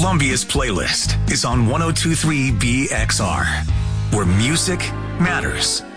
Columbia's playlist is on 1023 BXR, where music matters.